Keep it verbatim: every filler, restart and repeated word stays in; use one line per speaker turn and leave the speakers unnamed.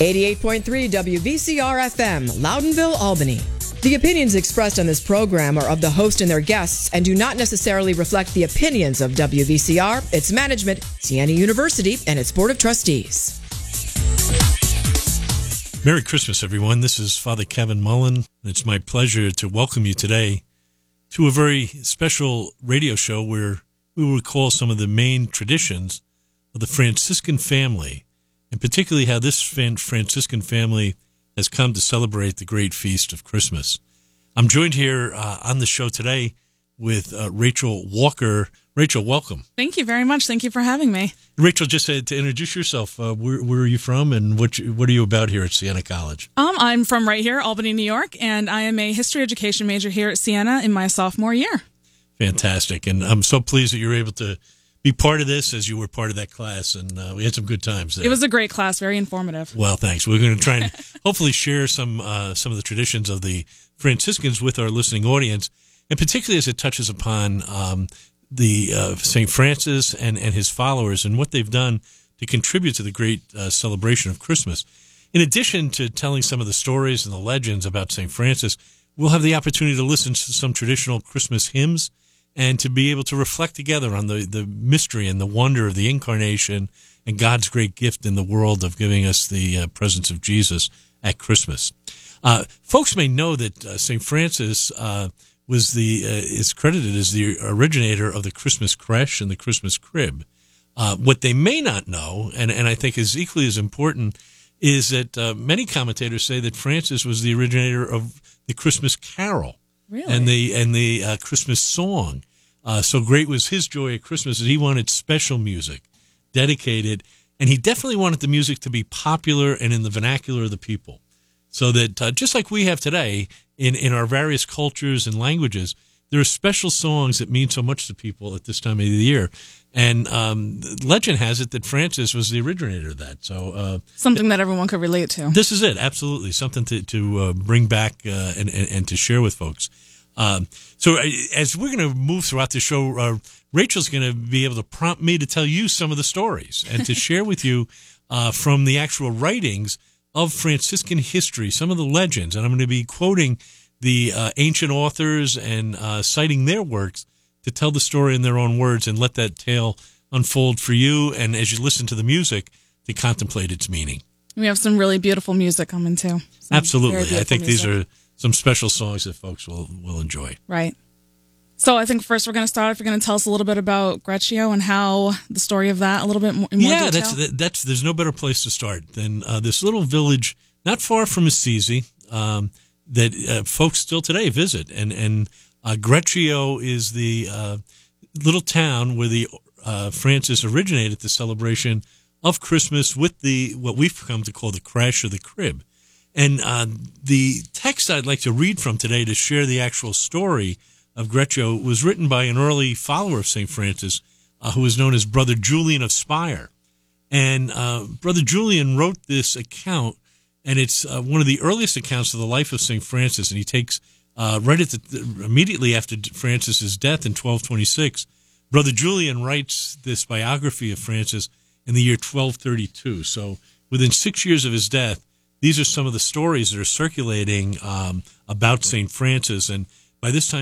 eighty-eight point three W V C R F M, Loudonville, Albany. The opinions expressed on this program are of the host and their guests and do not necessarily reflect the opinions of W V C R, its management, Siena University, and its Board of Trustees.
Merry Christmas, everyone. This is Father Kevin Mullen. It's my pleasure to welcome you today to a very special radio show where we will recall some of the main traditions of the Franciscan family, and particularly how this Franciscan family has come to celebrate the great feast of Christmas. I'm joined here uh, on the show today with uh, Rachel Walker. Rachel, welcome.
Thank you very much. Thank you for having me.
Rachel, just uh, to introduce yourself, uh, where, where are you from and what you, what are you about here at Siena College?
Um, I'm from right here, Albany, New York, and I am a history education major here at Siena in my sophomore year.
Fantastic. And I'm so pleased that you're able to be part of this as you were part of that class, and uh, we had some good times there.
It was a great class, very informative.
Well, thanks. We're going to try and hopefully share some uh, some of the traditions of the Franciscans with our listening audience, and particularly as it touches upon um, the uh, Saint Francis and, and his followers and what they've done to contribute to the great uh, celebration of Christmas. In addition to telling some of the stories and the legends about Saint Francis, we'll have the opportunity to listen to some traditional Christmas hymns and to be able to reflect together on the, the mystery and the wonder of the Incarnation and God's great gift in the world of giving us the uh, presence of Jesus at Christmas. Uh, folks may know that uh, Saint Francis uh, was the uh, is credited as the originator of the Christmas creche and the Christmas crib. Uh, what they may not know, and, and I think is equally as important, is that uh, many commentators say that Francis was the originator of the Christmas carol.
Really?
And the and the uh, Christmas song. Uh, so great was his joy at Christmas that he wanted special music dedicated, and he definitely wanted the music to be popular and in the vernacular of the people. So that uh, just like we have today in, in our various cultures and languages, there are special songs that mean so much to people at this time of the year. And um, legend has it that Francis was the originator of that. So uh,
something that everyone could relate to.
This is it, absolutely. Something to, to uh, bring back uh, and, and, and to share with folks. Um, so uh, as we're going to move throughout the show, uh, Rachel's going to be able to prompt me to tell you some of the stories and to share with you uh, from the actual writings of Franciscan history, some of the legends. And I'm going to be quoting the uh, ancient authors and uh, citing their works to tell the story in their own words and let that tale unfold for you, and as you listen to the music, to contemplate its meaning.
We have some really beautiful music coming, too. Some
Absolutely. I think
music.
These are some special songs that folks will, will enjoy.
Right. So I think first we're going to start, if you're going to tell us a little bit about Greccio and how the story of that a little bit more, in more
yeah,
detail.
that's, that's, there's no better place to start than uh, this little village not far from Assisi um, that uh, folks still today visit, and, and Uh, Greccio is the uh, little town where the uh, Francis originated the celebration of Christmas with the what we've come to call the creche or the crib. And uh, the text I'd like to read from today to share the actual story of Greccio was written by an early follower of Saint Francis uh, who was known as Brother Julian of Spire. And uh, Brother Julian wrote this account, and it's uh, one of the earliest accounts of the life of Saint Francis, and he takes Uh, right at the, immediately after Francis's death in twelve twenty-six, Brother Julian writes this biography of Francis in the year twelve thirty-two. So within six years of his death, these are some of the stories that are circulating um, about Saint Francis. And by this time,